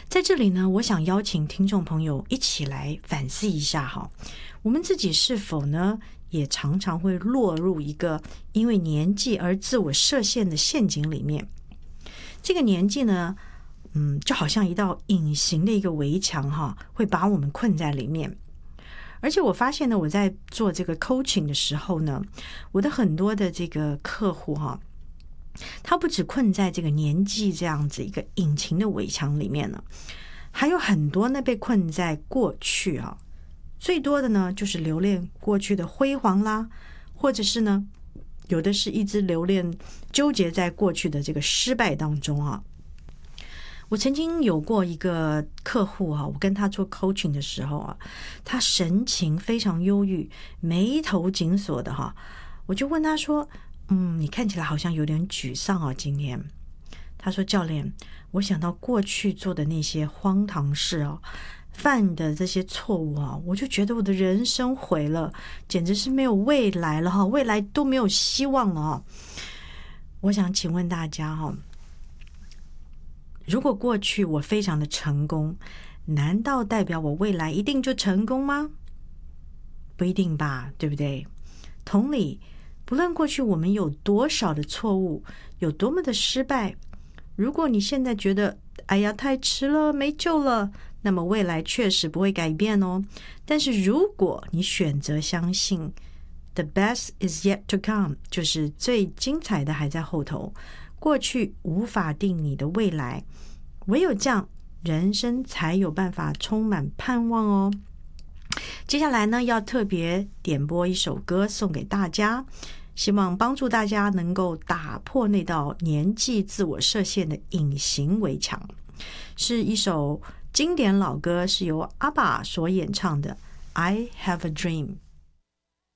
在这里呢，我想邀请听众朋友一起来反思一下哈，我们自己是否呢也常常会落入一个因为年纪而自我设限的陷阱里面。这个年纪呢，就好像一道隐形的一个围墙哈，会把我们困在里面。而且我发现呢，我在做这个 coaching 的时候呢，我的很多的这个客户哈，他不只困在这个年纪这样子一个隐形的围墙里面呢，还有很多呢被困在过去啊。最多的呢就是留恋过去的辉煌啦，或者是呢有的是一直留恋纠结在过去的这个失败当中啊。我曾经有过一个客户啊，我跟他做 coaching 的时候啊，他神情非常忧郁，眉头紧锁的哈。我就问他说，你看起来好像有点沮丧啊，今天。他说，教练，我想到过去做的那些荒唐事啊，犯的这些错误啊，我就觉得我的人生毁了，简直是没有未来了哈，未来都没有希望了哈。我想请问大家哈，如果过去我非常的成功，难道代表我未来一定就成功吗？不一定吧，对不对？同理，不论过去我们有多少的错误，有多么的失败，如果你现在觉得哎呀太迟了，没救了，那么未来确实不会改变哦。但是如果你选择相信 The best is yet to come， 就是最精彩的还在后头，过去无法定你的未来，唯有这样，人生才有办法充满盼望哦。接下来呢，要特别点播一首歌送给大家，希望帮助大家能够打破那道年纪自我设限的隐形围墙。是一首经典老歌，是由阿爸所演唱的《I Have a Dream》。